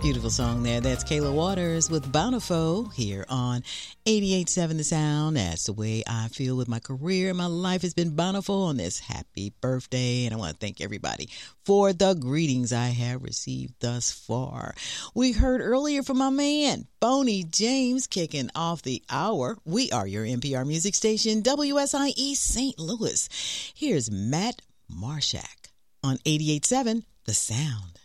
Beautiful song there. That's Kayla Waters with Bountiful here on 88.7 The Sound. That's the way I feel with my career. My life has been bountiful on this happy birthday, and I want to thank everybody for the greetings I have received thus far. We heard earlier from my man, Boney James, kicking off the hour. We are your NPR music station, WSIE St. Louis. Here's Matt Marshak on 88.7 The Sound.